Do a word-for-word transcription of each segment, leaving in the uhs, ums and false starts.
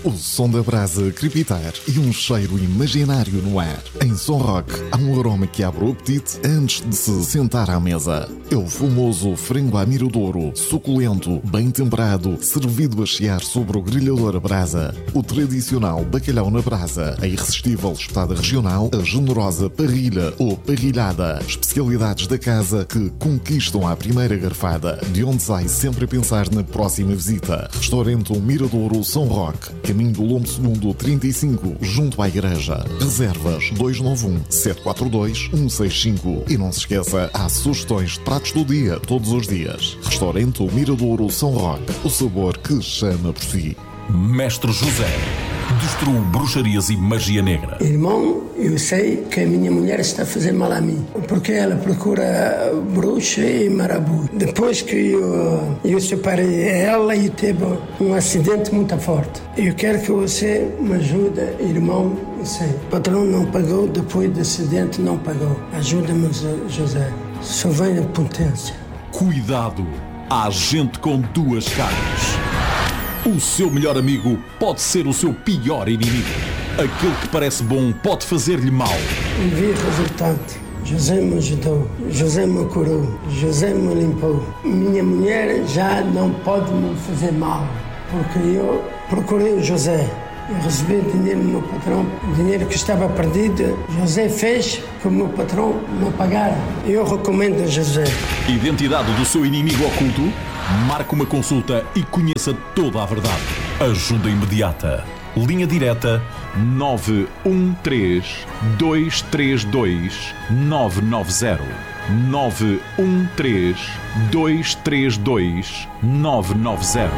O som da brasa crepitar e um cheiro imaginário no ar. Em Som Rock há um aroma que abre o apetite antes de se sentar à mesa. É o famoso frango à miradouro, suculento, bem temperado, servido a chiar sobre o grelhador a brasa. O tradicional bacalhau na brasa, a irresistível espetada regional, a generosa parrilha ou parrilhada. Especialidades da casa que conquistam à primeira garfada, de onde sai sempre a pensar na próxima visita. Restaurante O Miradouro São Roque, caminho do Lombo Segundo trinta e cinco, junto à igreja. Reservas dois nove um, sete quatro dois, um seis cinco. E não se esqueça, há sugestões de pratos do dia, todos os dias. Restaurante O Miradouro São Roque, o sabor que chama por si. Mestre José destruiu bruxarias e magia negra. Irmão, eu sei que a minha mulher está a fazer mal a mim, porque ela procura bruxa e marabu. Depois que eu, eu separei ela e teve um acidente muito forte. Eu quero que você me ajude, irmão. Eu sei. O patrão não pagou, depois do acidente não pagou. Ajuda-me, José. Só vem a potência. Cuidado, há gente com duas caras. O seu melhor amigo pode ser o seu pior inimigo. Aquele que parece bom pode fazer-lhe mal. E vi o resultado. José me ajudou, José me curou, José me limpou. Minha mulher já não pode me fazer mal, porque eu procurei o José. Eu recebi dinheiro do meu patrão, dinheiro que estava perdido. José fez que o meu patrão não pagara. Eu recomendo a José. Identidade do seu inimigo oculto? Marque uma consulta e conheça toda a verdade. Ajuda imediata. Linha direta nove um três, dois três dois, nove nove zero. nove um três, dois três dois, nove nove zero.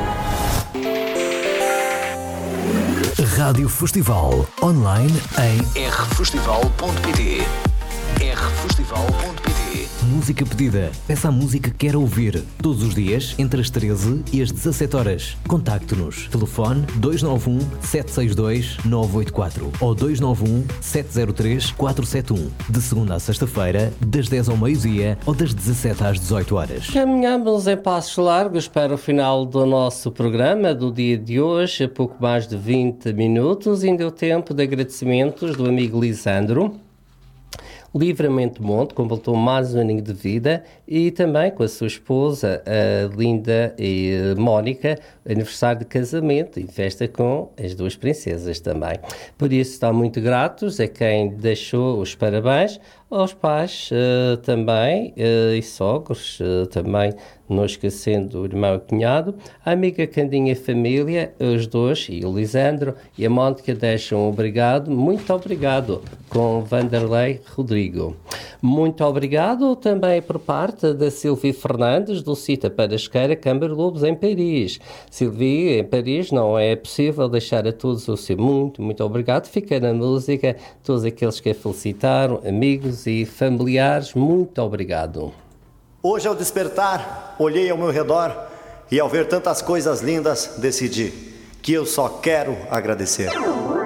Rádio Festival, online em r festival ponto p t. r festival ponto p t. Música pedida. Peça a música que quer ouvir. Todos os dias, entre as treze e as dezassete horas. Contacte-nos. Telefone dois nove um, sete seis dois, nove oito quatro ou dois nove um, sete zero três, quatro sete um. De segunda a sexta-feira, das dez ao meio-dia ou das dezassete às dezoito horas. Caminhamos em passos largos para o final do nosso programa do dia de hoje. A pouco mais de vinte minutos. Ainda o tempo de agradecimentos do amigo Lisandro. Livramento Monte completou mais um aninho de vida e também com a sua esposa, a Linda e a Mónica, aniversário de casamento e festa com as duas princesas também. Por isso estão muito gratos a quem deixou os parabéns, aos pais uh, também uh, e sogros uh, também, não esquecendo o irmão e cunhado, a amiga Candinha e família, os dois, e o Lisandro e a Mónica deixam um obrigado, muito obrigado, com Vanderlei Rodrigo. Muito obrigado também por parte da Silvia Fernandes, do Cita Parasqueira, Câmara Lobos, em Paris. Silvia, em Paris, não é possível deixar a todos o seu muito, muito obrigado. Fica na música, todos aqueles que a felicitaram, amigos e familiares, muito obrigado. Hoje, ao despertar, olhei ao meu redor e, ao ver tantas coisas lindas, decidi que eu só quero agradecer.